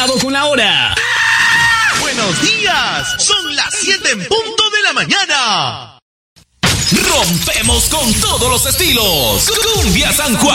Cuidado con la hora. Buenos días, son las 7 en punto de la mañana. Rompemos con todos los estilos. Cumbia San Juan.